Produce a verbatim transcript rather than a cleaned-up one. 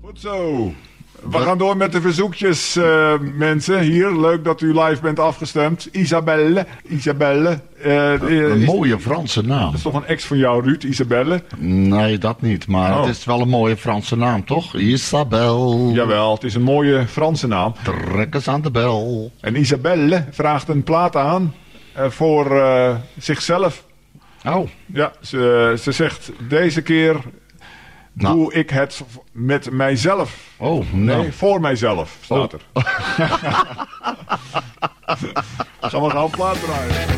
Goed zo. We gaan door met de verzoekjes, uh, mensen. Hier, leuk dat u live bent afgestemd. Isabelle. Isabelle. Uh, een een mooie Franse naam. Dat is toch een ex van jou, Ruud? Isabelle? Nee, dat niet. Maar oh. Het is wel een mooie Franse naam, toch? Isabelle. Jawel, het is een mooie Franse naam. Trek eens aan de bel. En Isabelle vraagt een plaat aan uh, voor uh, zichzelf. Oh. Ja, ze, ze zegt deze keer... Nou. Doe ik het met mijzelf? Oh, nee, nou. voor mijzelf staat er. Oh. Gaan we gaan plaat draaien.